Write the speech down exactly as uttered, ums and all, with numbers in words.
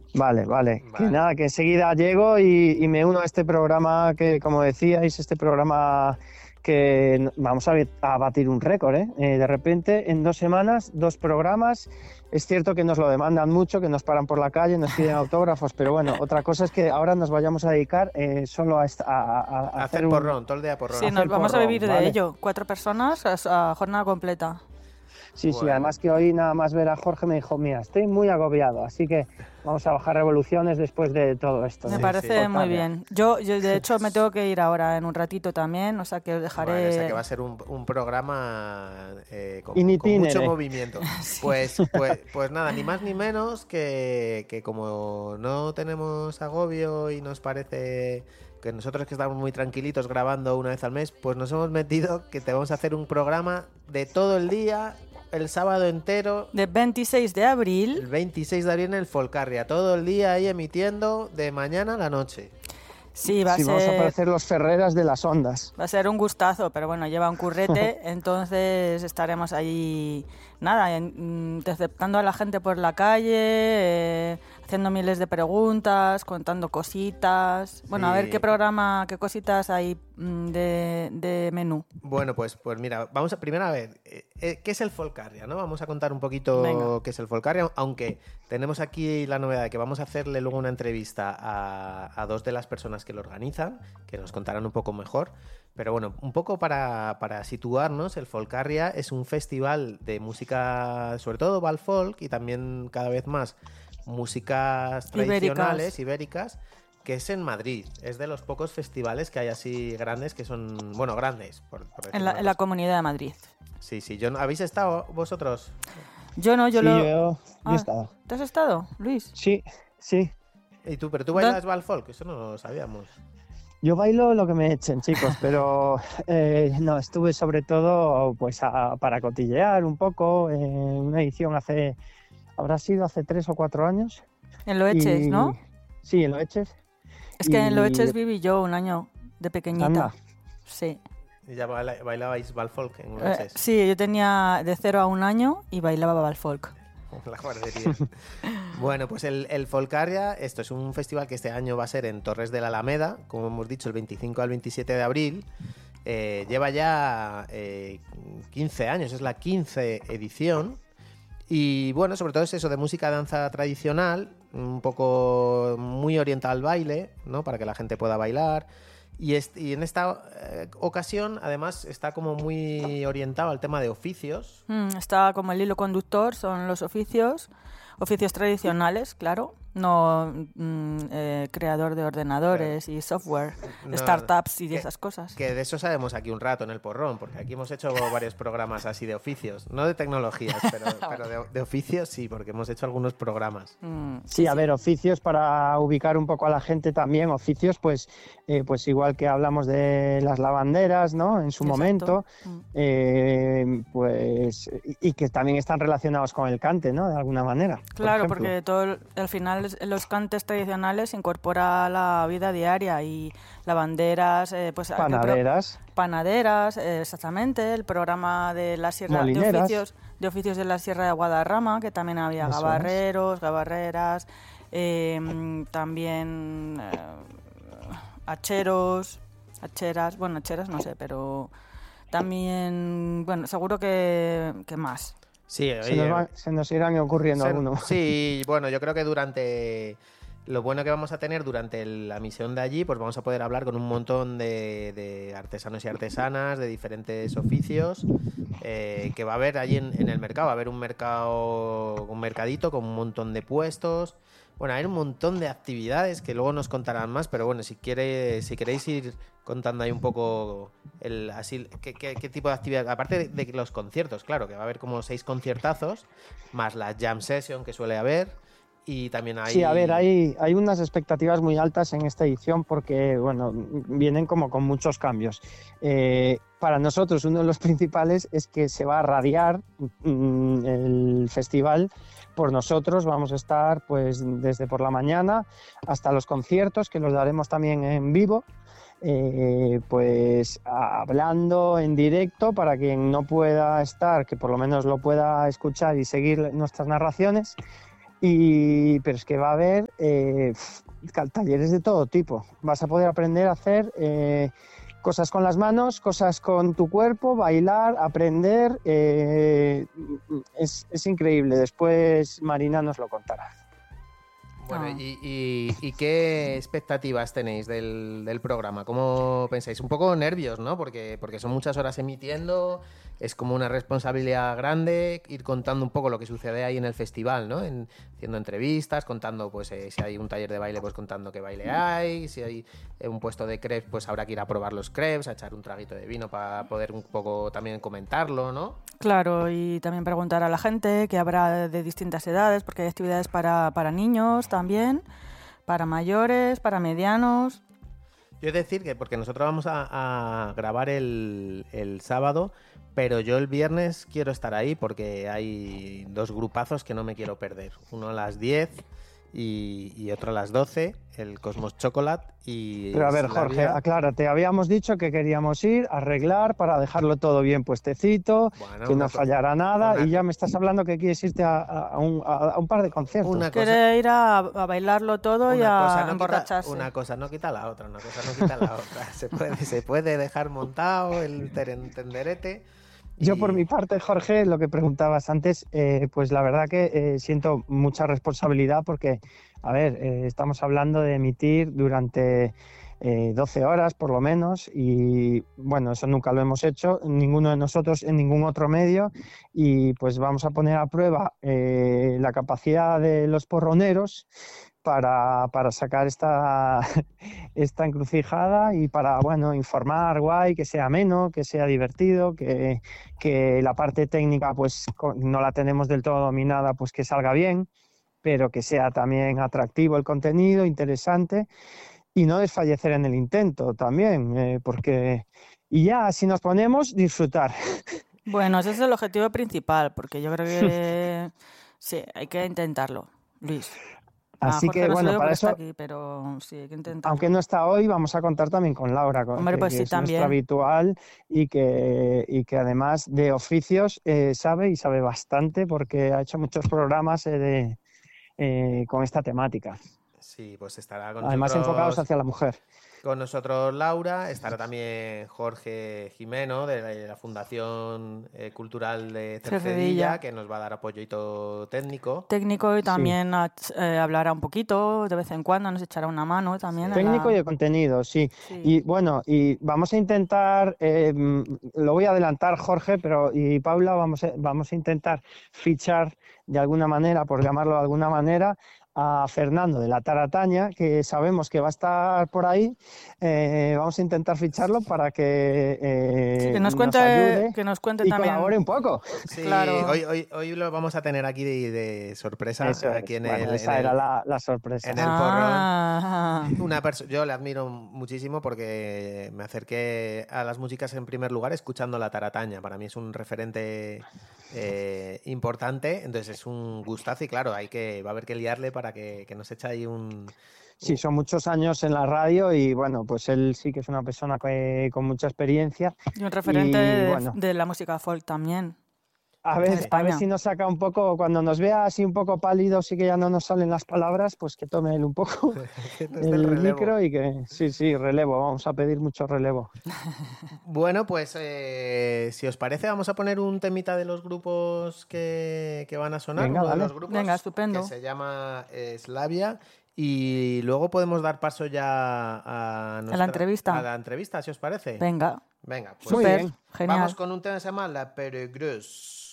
Vale, vale. Que Vale. nada, que enseguida llego y, y me uno a este programa que, como decíais, este programa que n- vamos a, bet- a batir un récord, ¿eh? Eh, De repente, en dos semanas, dos programas. Es cierto que nos lo demandan mucho, que nos paran por la calle, nos piden autógrafos, pero bueno, otra cosa es que ahora nos vayamos a dedicar eh, solo a, esta- a- a- a hacer Hacer un porrón, todo el día a Sí, porrón. nos hacer vamos a vivir porrón, de ¿vale? ello. Cuatro personas a, a jornada completa. Sí, sí, Bueno, además que hoy nada más ver a Jorge me dijo, mira, estoy muy agobiado, así que vamos a bajar revoluciones después de todo esto. Me de sí, sí. parece muy Forcaria. bien. Yo, yo, de hecho, me tengo que ir ahora en un ratito también, o sea que os dejaré... Vale, o sea que va a ser un, un programa eh, con, In con mucho itinere. movimiento. Pues, pues, pues nada, ni más ni menos que, que como no tenemos agobio y nos parece que nosotros que estamos muy tranquilitos grabando una vez al mes, pues nos hemos metido que te vamos a hacer un programa de todo el día, el sábado entero, De veintiséis de el abril. veintiséis de abril en el Folcarria, todo el día ahí emitiendo de mañana a la noche. Sí, va a Sí, vamos a ser... parecer los Ferreras de las ondas. Va a ser un gustazo, pero bueno, lleva un currete, entonces estaremos ahí, nada, en- mm, interceptando a la gente por la calle, eh, haciendo miles de preguntas, contando cositas. Bueno, a ver Sí. qué programa, qué cositas hay mm, de, de menú. Bueno, pues, pues mira, vamos a primero a ver, eh, eh, ¿qué es el Folcarria? ¿No? Vamos a contar un poquito Venga. qué es el Folcarria, aunque tenemos aquí la novedad de que vamos a hacerle luego una entrevista a, a dos de las personas que lo organizan, que nos contarán un poco mejor. Pero bueno, un poco para, para situarnos, el Folcarria es un festival de música, sobre todo Valfolk, y también cada vez más músicas tradicionales, ibéricas, que es en Madrid. Es de los pocos festivales que hay así grandes, que son, bueno, grandes, por, por decir En la, una en la cosa. Comunidad de Madrid. Sí, sí, yo no- ¿habéis estado vosotros? Yo no, yo Sí, lo... yo, yo he Ah, estado. ¿te has estado, Luis? Sí, sí. ¿Y tú? ¿Pero tú ¿Dó- bailas Valfolk? Eso no lo sabíamos. Yo bailo lo que me echen, chicos, pero eh, no, estuve sobre todo pues a- para cotillear un poco en una edición hace, habrá sido hace tres o cuatro años. En Loeches, Y- ¿no? Sí, en Loeches. Es que en y- Loeches viví yo un año de pequeñita. Anda. Sí. ¿Y ya baila- bailabais Valfolk en Eh, noches? sí, yo tenía de cero a un año y bailaba Valfolk. La guardería. Bueno, pues el, el Folcarria, esto es un festival que este año va a ser en Torres de la Alameda, como hemos dicho, el veinticinco al veintisiete de abril. Eh, lleva ya eh, quince años, es la quince edición. Y bueno, sobre todo es eso de música, danza tradicional, un poco muy orientada al baile, ¿no? Para que la gente pueda bailar. Y, est- y en esta eh, ocasión, además, está como muy orientado al tema de oficios. Mm, está como el hilo conductor, son los oficios, oficios tradicionales, claro, no mm, eh, creador de ordenadores y software, No, startups y que- esas cosas. Que de eso sabemos aquí un rato en el porrón, porque aquí hemos hecho varios programas así de oficios, no de tecnologías, pero, pero de, de oficios sí, porque hemos hecho algunos programas. Mm, Sí, a ver, oficios para ubicar un poco a la gente también, oficios, pues, eh, pues igual que hablamos de las lavanderas, ¿no? En su Exacto. momento, Mm. eh, pues, y, y que también están relacionados con el cante, ¿no? De alguna manera. por Claro, ejemplo. porque todo el- al final es- los cantes tradicionales se incorpora a la vida diaria y lavanderas, eh, pues aquel pro- Panaderas, panaderas, eh, exactamente, el programa de la sierra de Molineras. oficios, de oficios de la Sierra de Guadarrama, que también había Eso es. gabarreros, gabarreras, eh, mm, también eh, hacheros, hacheras, bueno, hacheras no sé, pero también, bueno, seguro que, que más. Sí, se nos, va- se nos irán ocurriendo Se- algunos. Sí, bueno, yo creo que durante lo bueno que vamos a tener durante el- la misión de allí, pues vamos a poder hablar con un montón de, de artesanos y artesanas de diferentes oficios eh, que va a haber allí en, en el mercado. Va a haber un mercado, un mercadito con un montón de puestos. Bueno, hay un montón de actividades que luego nos contarán más, pero bueno, si quiere, si queréis ir contando ahí un poco el así qué, qué- qué tipo de actividad, aparte de, de los conciertos, claro, que va a haber como seis conciertazos, más la jam session que suele haber, y también hay... Sí, a ver, hay, hay unas expectativas muy altas en esta edición porque, bueno, vienen como con muchos cambios. Eh, para nosotros, uno de los principales es que se va a radiar mm, el festival por nosotros. Vamos a estar pues desde por la mañana hasta los conciertos, que los daremos también en vivo, eh, pues hablando en directo para quien no pueda estar, que por lo menos lo pueda escuchar y seguir nuestras narraciones. Y, pero es que va a haber eh, talleres de todo tipo. Vas a poder aprender a hacer eh, cosas con las manos, cosas con tu cuerpo, bailar, aprender. Eh, es, es increíble. Después Marina nos lo contará. Bueno, Ah. y, y- y qué expectativas tenéis del, del programa? ¿Cómo pensáis? Un poco nervios, ¿no? Porque, porque son muchas horas emitiendo, es como una responsabilidad grande ir contando un poco lo que sucede ahí en el festival, ¿no? En, haciendo entrevistas, contando, pues, eh, si hay un taller de baile, pues contando qué baile hay, si hay eh, un puesto de crepes, pues habrá que ir a probar los crepes, a echar un traguito de vino para poder un poco también comentarlo, ¿no? Claro, y también preguntar a la gente que habrá de distintas edades, porque hay actividades para, para niños también, para mayores, para medianos. Yo he de decir que porque nosotros vamos a, a grabar el, el sábado, pero yo el viernes quiero estar ahí porque hay dos grupazos que no me quiero perder. Uno a las diez y, y otro a las doce, el Cosmos Chocolate y... Pero a ver, Jorge, Slavia. aclárate. Habíamos dicho que queríamos ir, arreglar para dejarlo todo bien puestecito, Bueno, que una no co- fallara nada, una y ya co- me estás hablando que quieres irte a, a un, a- a un par de conciertos. Una cosa, Quiere ir a, a bailarlo todo y una a cosa no quita, emborracharse. una cosa no quita la otra, una cosa no quita la otra. Se puede, se puede dejar montado el teren- tenderete. Yo y- por mi parte, Jorge, lo que preguntabas antes, eh, pues la verdad que eh, siento mucha responsabilidad porque, a ver, eh, estamos hablando de emitir durante eh, doce horas por lo menos y bueno, eso nunca lo hemos hecho, ninguno de nosotros en ningún otro medio y pues vamos a poner a prueba eh, la capacidad de los porroneros para, para sacar esta, esta encrucijada y para, bueno, informar guay, que sea ameno, que sea divertido, que, que la parte técnica pues co- no la tenemos del todo dominada, pues que salga bien, pero que sea también atractivo el contenido, interesante y no desfallecer en el intento también, eh, porque... Y ya, si nos ponemos, disfrutar. Bueno, ese es el objetivo principal, porque yo creo que sí, hay que intentarlo, Luis. A Así Jorge que, no se lo bueno, digo para porque eso, está aquí, pero sí, hay que intentarlo. aunque no está hoy, vamos a contar también con Laura, con- Hombre, que, pues que sí, es nuestra también. habitual y que, y que además de oficios eh, sabe y sabe bastante porque ha hecho muchos programas eh, de, eh, con esta temática, Sí, pues estará con además enfocados nosotros, hacia la mujer. con nosotros Laura, estará también Jorge Jimeno de la, de la Fundación eh, Cultural de Cercedilla, Cercedilla. que nos va a dar apoyito técnico. Técnico y Sí. también ha- eh, hablará un poquito, de vez en cuando nos echará una mano también. Sí. en Técnico la- y de contenido, sí. Sí. Y bueno, y vamos a intentar, eh, mm, lo voy a adelantar, Jorge, pero y Paula, vamos a, vamos a intentar fichar de alguna manera, por llamarlo de alguna manera, a Fernando de la Tarataña, que sabemos que va a estar por ahí. Eh, vamos a intentar ficharlo para que, eh, Sí, que nos nos cuente, ayude que nos cuente y también. colabore un poco. Sí, Claro. hoy, hoy, hoy lo vamos a tener aquí de, de sorpresa, Eso es. aquí en Bueno, el... esa en el- era la, la sorpresa. en el Ah, Una perso- yo le admiro muchísimo porque me acerqué a las músicas en primer lugar escuchando La Tarataña. Para mí es un referente eh, importante, entonces es un gustazo y claro, hay que, va a haber que liarle para que, que nos eche ahí un... Sí, son muchos años en la radio y bueno, pues él sí que es una persona que- con mucha experiencia. y un referente Y, de, bueno. de la música folk también. A En ver, a ver España. si nos saca un poco, cuando nos vea así un poco pálido, sí que ya no nos salen las palabras, pues que tome él un poco que nos dé el el relevo. micro y que sí, sí, relevo, vamos a pedir mucho relevo. Bueno, pues eh, si os parece, vamos a poner un temita de los grupos que, que van a sonar. Venga, uno de dale. los grupos Venga, estupendo. que se llama eh, Slavia. Y luego podemos dar paso ya a, nuestra- entrevista. A la entrevista, si os parece. Venga, Venga, pues Muy súper, bien. genial. vamos con un tema que se llama La Peregreuse.